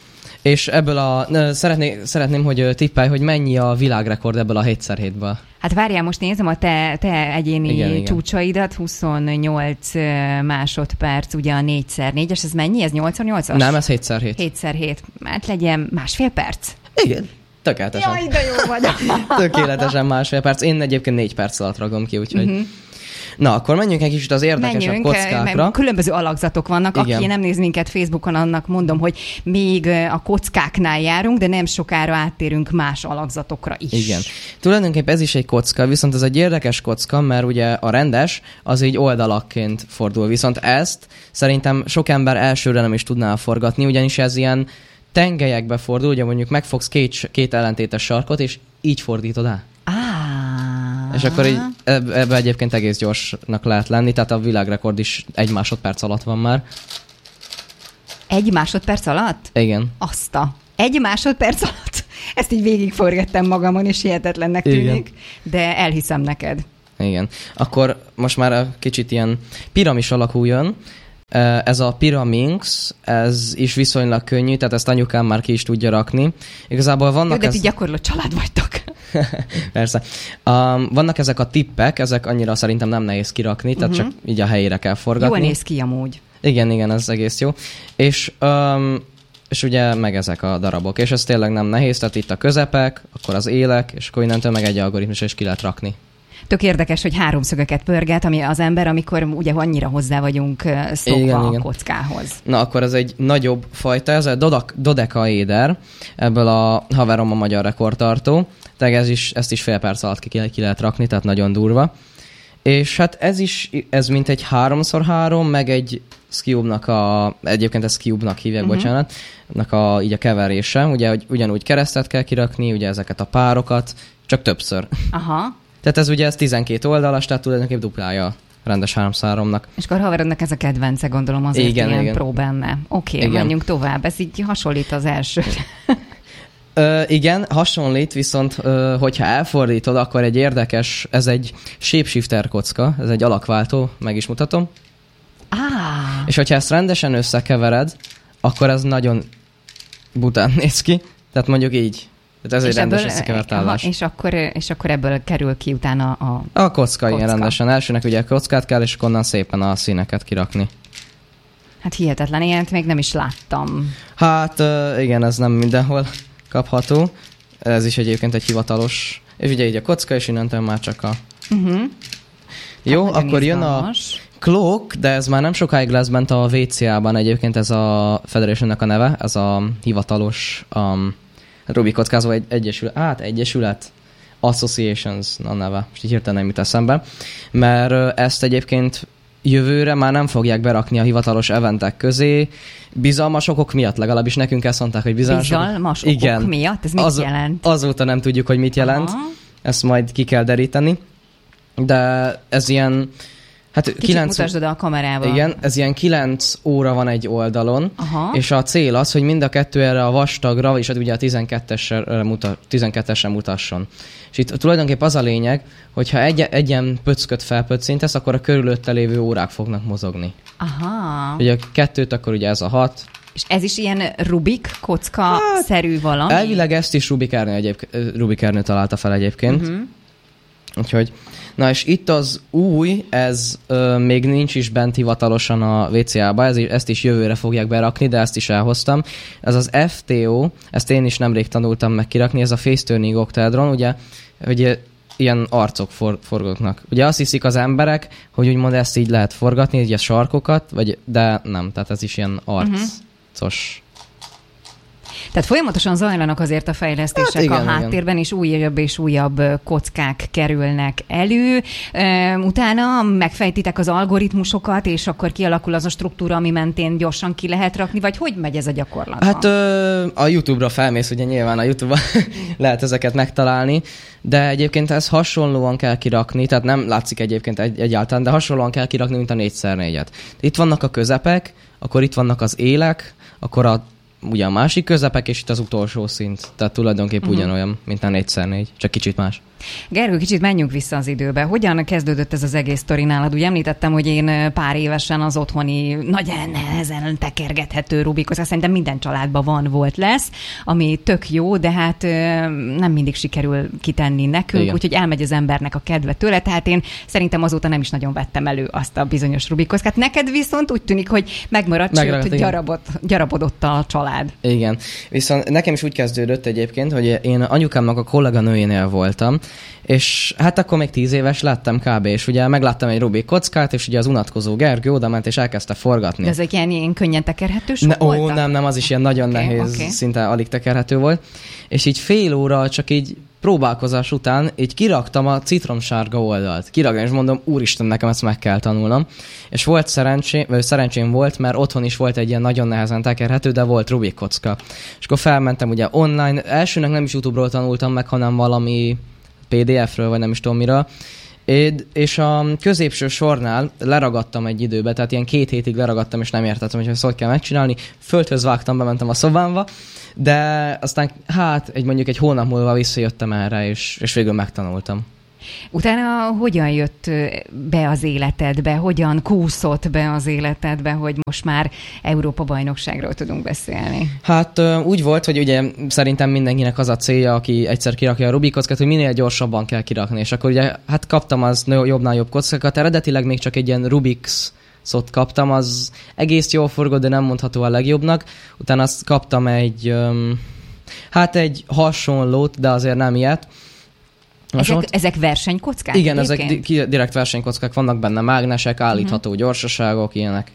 És ebből a... Szeretné, szeretném, hogy tippelj, hogy mennyi a világrekord ebből a hét szer hétből. Hát várjál, most nézem a te, te egyéni igen, igen. csúcsaidat, huszonnyolc másodperc, ugye a négy szer négyes, ez mennyi? Ez nyolc nyolcas? Nem, ez hét szer hét. hét szer hét. Hát legyen másfél perc. Igen. Tökéletesen. Jaj, de jó vagyok. Tökéletesen másfél perc. Én egyébként négy perc alatt ragom ki, úgyhogy... Uh-huh. Na, akkor menjünk egy kicsit az érdekesebb menjünk, kockákra. Különböző alakzatok vannak. Igen. Aki nem néz minket Facebookon, annak mondom, hogy még a kockáknál járunk, de nem sokára áttérünk más alakzatokra is. Igen. Tulajdonképpen ez is egy kocka, viszont ez egy érdekes kocka, mert ugye a rendes az így oldalakként fordul. Viszont ezt szerintem sok ember elsőre nem is tudná forgatni, ugyanis ez ilyen tengelyekbe fordul, ugye mondjuk megfogsz két, két ellentétes sarkot, és így fordítod el. És akkor így ebbe egyébként egész gyorsnak lehet lenni, tehát a világrekord is egy másodperc alatt van már. Egy másodperc alatt? Igen. Azt a... Egy másodperc alatt? Ezt így végigforgettem magamon, és hihetetlennek tűnik, igen. De elhiszem neked. Igen. Akkor most már kicsit ilyen piramis alakú jön. Ez a Pyraminx, ez is viszonylag könnyű, tehát ezt anyukám már ki is tudja rakni. Igazából vannak... Jó, de ez... ti gyakorló család vagytok. Persze. Um, vannak ezek a tippek, ezek annyira szerintem nem nehéz kirakni, tehát uh-huh. csak így a helyére kell forgatni. Jól néz ki amúgy. Igen, igen, ez egész jó. És, um, és ugye meg ezek a darabok, és ez tényleg nem nehéz, tehát itt a közepek, akkor az élek, és akkor innentől meg egy algoritmus is ki lehet rakni. Tök érdekes, hogy háromszögeket pörget, ami az ember, amikor ugye annyira hozzá vagyunk szokva igen, a igen. kockához. Na, akkor ez egy nagyobb fajta, ez a dodekaéder, ebből a haverom a magyar rekordtartó, tehát ez is, ezt is fél perc alatt ki, ki lehet rakni, tehát nagyon durva. És hát ez is, ez mint egy háromszor három, meg egy Cube-nak a, egyébként ezt Cube-nak hívják, uh-huh. bocsánat, a, így a keverése, ugye, hogy ugyanúgy keresztet kell kirakni, ugye ezeket a párokat, csak többször. Aha. Tehát ez ugye ez tizenkét oldalas, tehát tulajdonképpen duplája a rendes háromszor háromnak. És akkor haverodnak ez a kedvence, gondolom, azért igen, ilyen igen. pró benne. Oké, okay, menjünk tovább, ez így hasonlít az elsőre. Ö, igen, hasonlít, viszont ö, hogyha elfordítod, akkor egy érdekes, ez egy shapeshifter kocka, ez egy alakváltó, meg is mutatom. Ah. És hogyha ezt rendesen összekevered, akkor ez nagyon bután néz ki, tehát mondjuk így. Tehát ez és egy rendes összekevert állás. És akkor, és akkor ebből kerül ki utána a A kocka, ilyen rendesen. Elsőnek ugye kockát kell, és onnan szépen a színeket kirakni. Hát hihetetlen, ilyet még nem is láttam. Hát igen, ez nem mindenhol kapható. Ez is egyébként egy hivatalos. És ugye így a kocka, és innentől már csak a... Uh-huh. Jó, hát akkor jön a Cloak, de ez már nem sokáig lesz bent a vé cé á-ban egyébként, ez a Federationnek a neve, ez a hivatalos um, Rubik kockázó egy, egyesület, hát egyesület, Associations a neve, most így hirtelen nem jut eszembe, mert ezt egyébként jövőre már nem fogják berakni a hivatalos eventek közé, bizalmas okok miatt, legalábbis nekünk ezt mondták, hogy bizalmas, bizalmas okok igen. miatt? Ez mit Az, jelent? Azóta nem tudjuk, hogy mit jelent, aha. ezt majd ki kell deríteni, de ez ilyen... Hát kicsit kilenc... mutasd oda a kamerával. Igen, ez ilyen kilenc óra van egy oldalon, aha. és a cél az, hogy mind a kettő erre a vastagra, és ugye a tizenkettesre muta, tizenkettesre mutasson. És itt tulajdonképpen az a lényeg, hogyha egy, egy ilyen pöcköt felpöccintesz, akkor a körülötte lévő órák fognak mozogni. Aha. Ugye a kettőt, akkor ugye ez a hat. És ez is ilyen Rubik kocka-szerű hát, valami? Elvileg ezt is Rubik Ernő, egyéb, Rubik Ernő találta fel egyébként. Uh-huh. Úgyhogy, na és itt az új, ez ö, még nincs is bent hivatalosan a vé cé á-ba, ez, ezt is jövőre fogják berakni, de ezt is elhoztam. Ez az ef té o, ezt én is nemrég tanultam meg kirakni, ez a Face Turning Octahedron, ugye, hogy ilyen arcok for, forgatnak. Ugye azt hiszik az emberek, hogy úgymond ezt így lehet forgatni, így a sarkokat, vagy, de nem, tehát ez is ilyen arcos. Uh-huh. Tehát folyamatosan zajlanak azért a fejlesztések hát igen, a háttérben, igen. és újabb és újabb kockák kerülnek elő. Utána megfejtitek az algoritmusokat, és akkor kialakul az a struktúra, ami mentén gyorsan ki lehet rakni, vagy hogy megy ez a gyakorlatban? Hát a YouTube-ra felmész, ugye nyilván a YouTube-ra lehet ezeket megtalálni, de egyébként ez hasonlóan kell kirakni, tehát nem látszik egyébként egy, egyáltalán, de hasonlóan kell kirakni, mint a négy szer négyet. Itt vannak a közepek, akkor itt vannak az élek, akkor a ugye a másik közepek, és itt az utolsó szint. Tehát tulajdonképp uh-huh. ugyanolyan, mint a négyszer négy, csak kicsit más. Gergő, kicsit menjünk vissza az időbe. Hogyan kezdődött ez az egész sztori nálad? Ugye említettem, hogy én pár évesen az otthoni nagy nehezen tekergethető Rubikhoz, szerintem minden családban van, volt, lesz, ami tök jó, de hát nem mindig sikerül kitenni nekünk, úgyhogy elmegy az embernek a kedve tőle, tehát én szerintem azóta nem is nagyon vettem elő azt a bizonyos Rubikhoz. Hát neked viszont úgy tűnik, hogy megmaradt, sőt, hogy gyarabod, gyarapodott a család. Igen, viszont nekem is úgy kezdődött egyébként, hogy én anyukámnak a kolléganőjénél voltam, és hát akkor még tíz éves lettem kb. És ugye megláttam egy Rubik kockát, és ugye az unatkozó Gergő odament, és elkezdte forgatni. De ezek ilyen, ilyen könnyen tekerhetős ne, voltak? Ó, nem, nem, az is ilyen nagyon okay, nehéz, okay. Szinte alig tekerhető volt. És így fél óra csak így próbálkozás után így kiraktam a citromsárga oldalt. Kiraktam, és mondom, úristen, nekem ezt meg kell tanulnom. És volt szerencsém, vagy szerencsém volt, mert otthon is volt egy ilyen nagyon nehezen tekerhető, de volt Rubik kocka. És akkor felmentem ugye online, elsőnek nem is YouTube-ról tanultam meg, hanem valami pé dé ef-ről, vagy nem is tudom miről. És a középső sornál leragadtam egy időbe, tehát ilyen két hétig leragadtam, és nem értettem, hogy ezt hogy kell megcsinálni. Földhöz vágtam, bementem a szobámba, de aztán hát egy mondjuk egy hónap múlva visszajöttem erre, és, és végül megtanultam. Utána hogyan jött be az életedbe, hogyan kúszott be az életedbe, hogy most már Európa-bajnokságról tudunk beszélni? Hát úgy volt, hogy ugye szerintem mindenkinek az a célja, aki egyszer kirakja a Rubik kockát, hogy minél gyorsabban kell kirakni, és akkor ugye hát kaptam az jobbnál jobb kockákat, eredetileg még csak egy ilyen Rubik's szót kaptam, az egész jól forgott, de nem mondható a legjobbnak. Utána azt kaptam egy, hát egy hasonlót, de azért nem ilyet. Ezek, ezek versenykockák? Igen, egyébként? Ezek direkt versenykockák, vannak benne mágnesek, állítható uh-huh. gyorsaságok, ilyenek.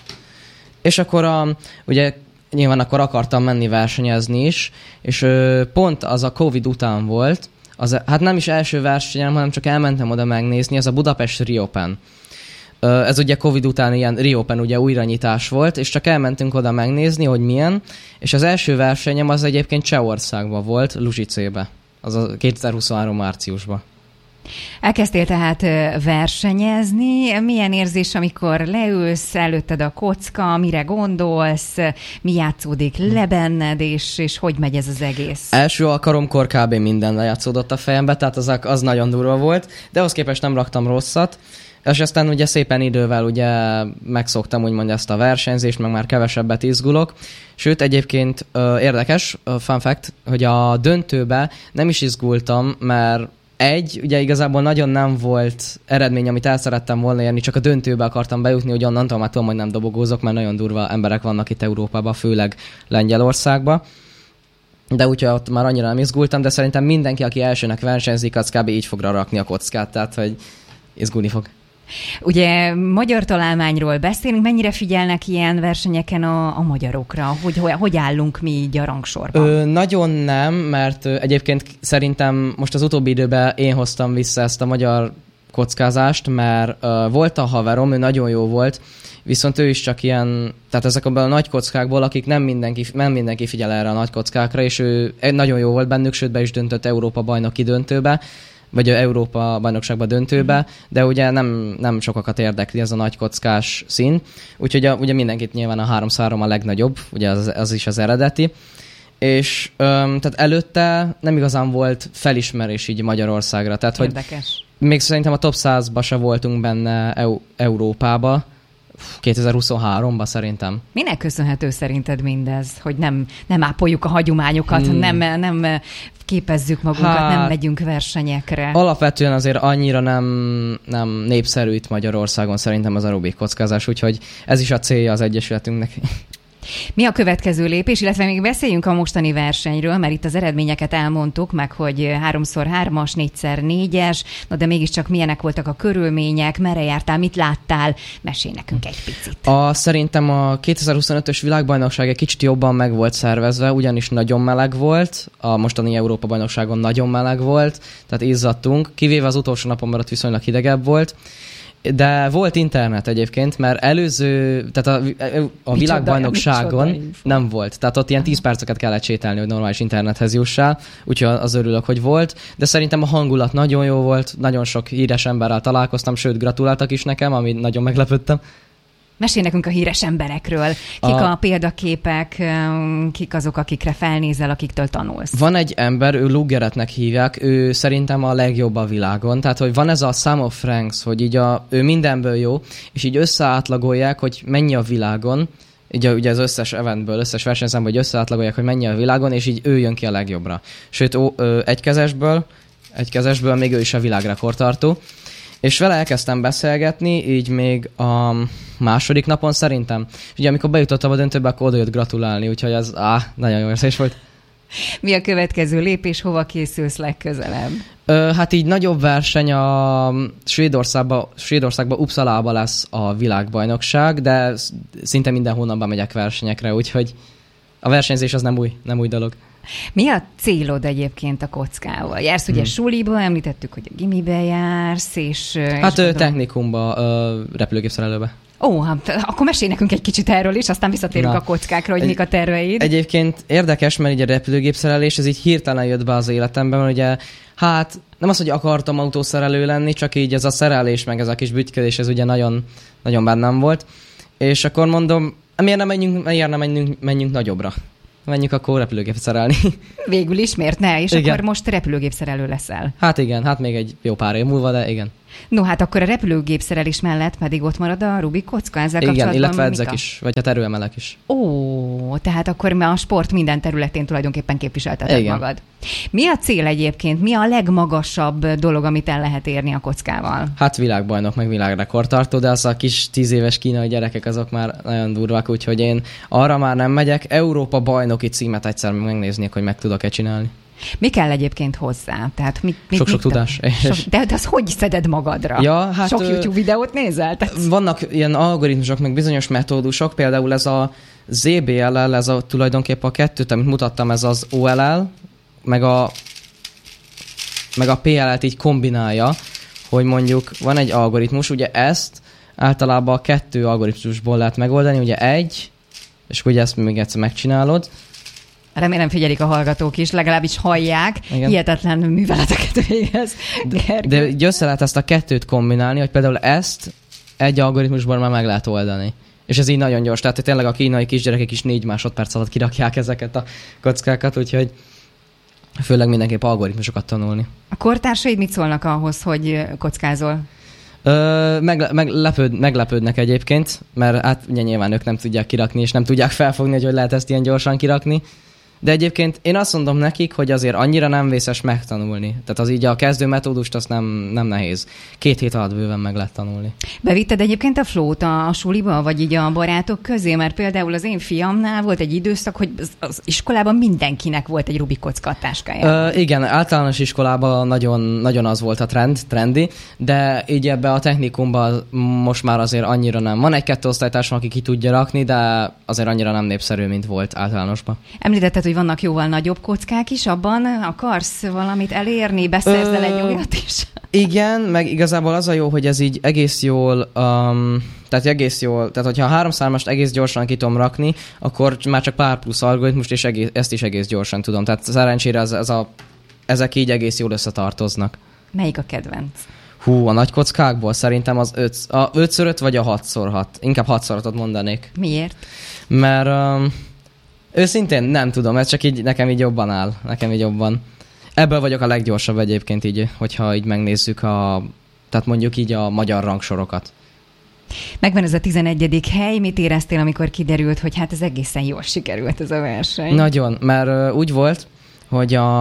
És akkor a, ugye nyilván akkor akartam menni versenyezni is, és ö, pont az a Covid után volt, az, hát nem is első versenyem, hanem csak elmentem oda megnézni, ez a Budapest Riopen. Ez ugye Covid után ilyen Riopen ugye újranyitás volt, és csak elmentünk oda megnézni, hogy milyen, és az első versenyem az egyébként Csehországban volt, Lužicébe. Az a kétezer-huszonhárom márciusban. Elkezdtél tehát versenyezni. Milyen érzés, amikor leülsz, előtted a kocka, mire gondolsz, mi játszódik le benned, és, és hogy megy ez az egész? Első alkalomkor kb. Minden lejátszódott a fejembe, tehát az, az nagyon durva volt, de ahhoz képest nem raktam rosszat. És aztán ugye szépen idővel ugye megszoktam úgymond ezt a versenyzést, meg már kevesebbet izgulok. Sőt, egyébként ö, érdekes, ö, fun fact, hogy a döntőbe nem is izgultam, mert egy, ugye igazából nagyon nem volt eredmény, amit el szerettem volna érni, csak a döntőbe akartam bejutni, hogy onnantól már tudom, hogy nem dobogózok, mert nagyon durva emberek vannak itt Európában, főleg Lengyelországban. De úgyhogy ott már annyira nem izgultam, de szerintem mindenki, aki elsőnek versenyzik, az kb. Így fogra rakni a kockát, tehát hogy izgulni fog. Ugye magyar találmányról beszélünk, mennyire figyelnek ilyen versenyeken a, a magyarokra? Hogy, hogy, hogy állunk mi így a rangsorban? Ö, nagyon nem, mert ö, egyébként szerintem most az utóbbi időben én hoztam vissza ezt a magyar kockázást, mert ö, volt a haverom, ő nagyon jó volt, viszont ő is csak ilyen, tehát ezekből a nagy kockákból, akik nem mindenki, nem mindenki figyel erre a nagy kockákra, és ő nagyon jó volt bennük, sőt be is döntött Európa bajnoki döntőbe, vagy Európa bajnokságba döntőbe, mm. de ugye nem, nem sokakat érdekli ez a nagy kockás szín, úgyhogy a, ugye mindenkit nyilván a háromszáz három a legnagyobb, ugye az, az is az eredeti, és öm, tehát előtte nem igazán volt felismerés így Magyarországra, tehát érdekes. Hogy még szerintem a top százba se voltunk benne EU, Európába, kétezer-huszonháromban szerintem. Minek köszönhető szerinted mindez, hogy nem, nem ápoljuk a hagyományokat, hmm. nem, nem képezzük magunkat, hát, nem megyünk versenyekre? Alapvetően azért annyira nem, nem népszerű itt Magyarországon szerintem az a Rubik kockázás, úgyhogy ez is a célja az Egyesületünknek. Mi a következő lépés, illetve még beszéljünk a mostani versenyről, mert itt az eredményeket elmondtuk, meg hogy háromszor hármas, négyszer négyes, na de mégiscsak milyenek voltak a körülmények, merre jártál, mit láttál? Mesélj nekünk egy picit. A, szerintem a kétezer-huszonötös világbajnokság egy kicsit jobban meg volt szervezve, ugyanis nagyon meleg volt, a mostani Európa-bajnokságon nagyon meleg volt, tehát izzadtunk, kivéve az utolsó napon, mert ott viszonylag hidegebb volt. De volt internet egyébként, mert előző, tehát a, a világbajnokságon nem volt. Tehát ott ilyen tíz perceket kellett sétálni, hogy normális internethez jussál, úgyhogy az örülök, hogy volt. De szerintem a hangulat nagyon jó volt, nagyon sok híres emberrel találkoztam, sőt gratuláltak is nekem, ami nagyon meglepődtem. Mesélj nekünk a híres emberekről. Kik a, a példaképek, kik azok, akikre felnézel, akiktől tanulsz? Van egy ember, ő Lugeretnek hívják, ő szerintem a legjobb a világon. Tehát, hogy van ez a Sum of Ranks, hogy így a, ő mindenből jó, és így összeátlagolják, hogy mennyi a világon, így ugye az összes eventből, összes versenyszámból, hogy összeátlagolják, hogy mennyi a világon, és így ő jön ki a legjobbra. Sőt, ó, ö, egy kezesből, egy kezesből még ő is a világrekordtartó. És vele elkezdtem beszélgetni, így még a második napon szerintem. És ugye amikor bejutottam a döntőbe, akkor oda jött gratulálni, úgyhogy az áh, nagyon jó érzés volt. Mi a következő lépés, hova készülsz legközelebb? Ö, hát így nagyobb verseny a Svédországban, Svédországban Uppsalában lesz a világbajnokság, de szinte minden hónapban megyek versenyekre, úgyhogy a versenyzés az nem új, nem új dolog. Mi a célod egyébként a kockával? Jársz ugye hmm. suliba, említettük, hogy a gimibe jársz, és... Hát és technikumba, repülőgépszerelőbe. Ó, hát akkor mesélj nekünk egy kicsit erről is, aztán visszatérünk Na. a kockákra, hogy egy, mik a terveid. Egyébként érdekes, mert így a repülőgépszerelés, ez így hirtelen jött be az életemben, mert ugye, hát nem az, hogy akartam autószerelő lenni, csak így ez a szerelés, meg ez a kis bütyködés, ez ugye nagyon, nagyon bennem volt. És akkor mondom, miért nem menjünk, miért nem menjünk, menjünk nagyobbra? Menjünk akkor repülőgépet szerelni. Végül is, miért ne? És igen. akkor most repülőgépszerelő leszel. Hát igen, hát még egy jó pár év múlva, de igen. No, hát akkor a repülőgépszerelés mellett pedig ott marad a Rubik kocka ezzel igen, kapcsolatban? Igen, illetve edzek is, vagy hát erőemelek is. Ó, tehát akkor a sport minden területén tulajdonképpen képviselteted igen. magad. Mi a cél egyébként? Mi a legmagasabb dolog, amit el lehet érni a kockával? Hát világbajnok, meg világrekordtartó, de az a kis tíz éves kínai gyerekek, azok már nagyon durvák, úgyhogy én arra már nem megyek. Európa bajnoki címet egyszer megnéznék, hogy meg tudok-e csinálni. Mi kell egyébként hozzá? Tehát mit, mit, Sok-sok mit tudás. Sok, de, de az hogy szeded magadra? Ja, hát, Sok YouTube videót nézel? Tehát... Vannak ilyen algoritmusok, meg bizonyos metódusok, például ez a zé bé el el, ez a tulajdonképpen a kettőt, amit mutattam, ez az o el el, meg a, meg a pé el el-t így kombinálja, hogy mondjuk van egy algoritmus, ugye ezt általában a kettő algoritmusból lehet megoldani, ugye egy, és ugye ezt még egyszer megcsinálod. Remélem figyelik a hallgatók is, legalábbis hallják. Igen. Hihetetlen műveleteket végez. De, de így össze lehet ezt a kettőt kombinálni, hogy például ezt egy algoritmusban már meg lehet oldani. És ez így nagyon gyors. Tehát tényleg a kínai kisgyerekek is négy másodperc alatt kirakják ezeket a kockákat, úgyhogy főleg mindenképp algoritmusokat tanulni. A kortársaid mit szólnak ahhoz, hogy kockázol? Ö, meg, meg, lepőd, meglepődnek egyébként, mert hát ugye nyilván ők nem tudják kirakni, és nem tudják felfogni, hogy hogy lehet ezt ilyen gyorsan kirakni. De egyébként én azt mondom nekik, hogy azért annyira nem vészes megtanulni. Tehát az így a kezdő metódust azt nem, nem nehéz. Két hét alatt bőven meg lehet tanulni. Bevitted egyébként a flót a, a suliba, vagy így a barátok közé? Mert például az én fiamnál volt egy időszak, hogy az, az iskolában mindenkinek volt egy Rubik kocka a táskájában. Ö, igen, általános iskolában nagyon, nagyon az volt a trend, trendi, de így ebbe a technikumban most már azért annyira nem. Van egy-kettő osztálytársam, aki ki tudja rakni, de azért annyira nem népszerű, mint volt általánosban. Említetted, hogy vannak jóval nagyobb kockák is, abban akarsz valamit elérni, beszerzel Ö, egy olyat is? Igen, meg igazából az a jó, hogy ez így egész jól, um, tehát egész jól, tehát hogyha a háromszármast egész gyorsan ki tudom rakni, akkor már csak pár plusz algoritmust, és egész, ezt is egész gyorsan tudom. Tehát szerencsére ez, ez a, ezek így egész jól összetartoznak. Melyik a kedvenc? Hú, a nagy kockákból szerintem az öt, a ötször öt vagy a hatszor hat. Inkább hatszor hatot mondanék. Miért? Mert... Um, őszintén nem tudom, ez csak így nekem így jobban áll, nekem így jobban. Ebből vagyok a leggyorsabb egyébként így, hogyha így megnézzük a, tehát mondjuk így a magyar rangsorokat. Megvan ez a tizenegyedik hely, mit éreztél, amikor kiderült, hogy hát ez egészen jól sikerült ez a verseny? Nagyon, mert uh, úgy volt, hogy a,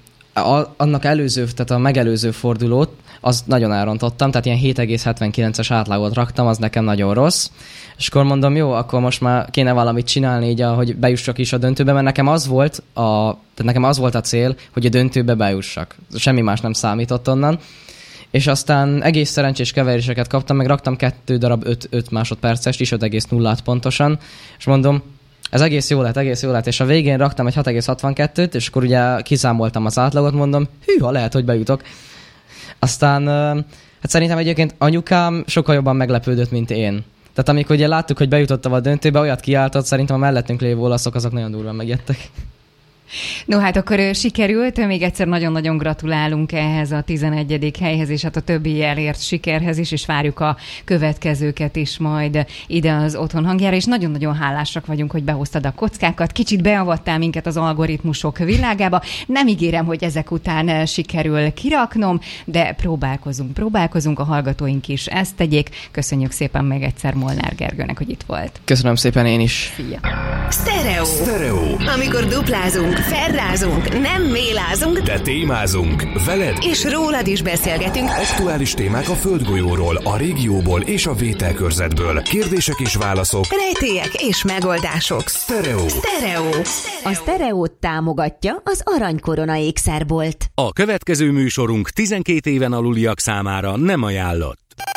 a, annak előző, tehát a megelőző fordulót, azt nagyon elrontottam, tehát ilyen hét egész hetvenkilences átlagot raktam, az nekem nagyon rossz. És akkor mondom, jó, akkor most már kéne valamit csinálni, így, hogy bejussak is a döntőbe, mert nekem az volt a, tehát nekem az volt a cél, hogy a döntőbe bejussak. Semmi más nem számított onnan. És aztán egész szerencsés keveréseket kaptam, meg raktam kettő darab öt másodpercest is, öt egész nullát pontosan, és mondom, ez egész jó lett, egész jó lett, és a végén raktam egy hat egész hatvankettőt, és akkor ugye kiszámoltam az átlagot, mondom, hűha, lehet, hogy bejutok. Aztán, hát szerintem egyébként anyukám sokkal jobban meglepődött, mint én. Tehát amikor ugye láttuk, hogy bejutottam a döntőbe, olyat kiáltott, szerintem a mellettünk lévő olaszok azok nagyon durván megjettek. No hát akkor sikerült, még egyszer nagyon-nagyon gratulálunk ehhez a tizenegyedik helyhez, és hát a többi elért sikerhez is, és várjuk a következőket is majd ide az Otthon hangjára, és nagyon-nagyon hálásak vagyunk, hogy behoztad a kockákat, kicsit beavattál minket az algoritmusok világába. Nem ígérem, hogy ezek után sikerül kiraknom, de próbálkozunk, próbálkozunk, a hallgatóink is ezt tegyék. Köszönjük szépen még egyszer Molnár Gergőnek, hogy itt volt. Köszönöm szépen én is. Szia. Sztereó. Sztereó. Amikor duplázunk, felrázunk, nem mélázunk, de témázunk veled, és rólad is beszélgetünk. Aktuális témák a földgolyóról, a régióból és a vételkörzetből. Kérdések és válaszok, rejtélyek és megoldások. Sztereó. Sztereó. A Sztereót támogatja az Aranykorona ékszerbolt. A következő műsorunk tizenkét éven aluliak számára nem ajánlott.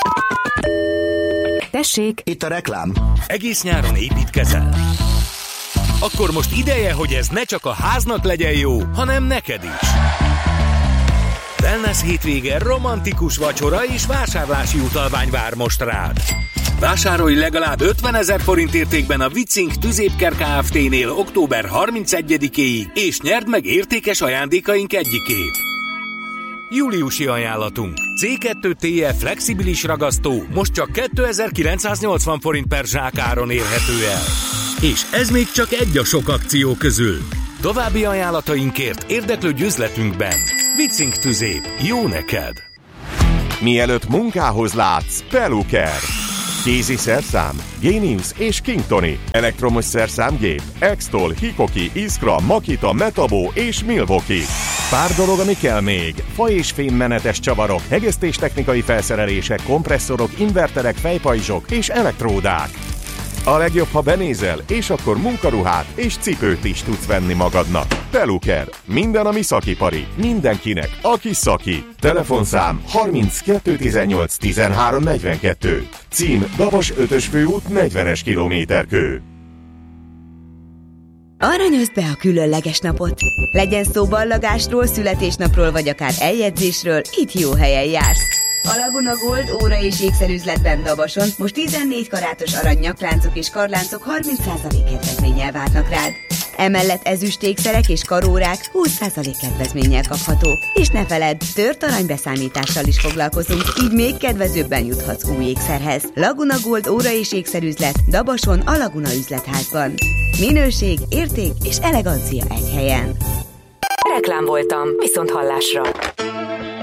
Tessék, itt a reklám. Egész nyáron építkezel? Akkor most ideje, hogy ez ne csak a háznak legyen jó, hanem neked is. Wellness hétvége, romantikus vacsora és vásárlási utalvány vár most rád. Vásárolj legalább ötvenezer forint értékben a Vicink Tüzépker Kft-nél október harmincegyedikéig, és nyerd meg értékes ajándékaink egyikét. Júliusi ajánlatunk. cé kettő té ef flexibilis ragasztó most csak kétezer-kilencszáznyolcvan forint per zsákáron érhető el. És ez még csak egy a sok akció közül. További ajánlatainkért érdeklődj üzletünkben. Vicink Tüzép. Jó neked! Mielőtt munkához látsz, Peluker. Kézi szerszám, Genius és Kingtoni. Elektromos szerszámgép, Extol, Hikoki, Iskra, Makita, Metabo és Milwaukee. Pár dolog, ami kell még. Fa és fémmenetes csavarok, hegesztéstechnikai felszerelések, kompresszorok, inverterek, fejpajzsok és elektródák. A legjobb, ha benézel, és akkor munkaruhát és cipőt is tudsz venni magadnak. Peluker. Minden, ami szakipari. Mindenkinek, aki szaki. Telefonszám harminckettő tizennyolc tizenhárom negyvenkettő. Cím Dabas ötös főút negyvenes kilométerkő. Aranyozd be a különleges napot. Legyen szó ballagásról, születésnapról, vagy akár eljegyzésről, itt jó helyen jársz. A Laguna Gold óra és ékszerüzletben Dabason most tizennégy karátos arany nyakláncok és karláncok harminc százalék kedvezménnyel várnak rád. Emellett ezüst ékszerek és karórák húsz százalék kedvezménnyel kaphatók. És ne feledd, tört aranybeszámítással is foglalkozunk, így még kedvezőbben juthatsz új ékszerhez. Laguna Gold óra és ékszerüzlet Dabason a Laguna üzletházban. Minőség, érték és elegancia egy helyen. Reklám voltam, viszont hallásra.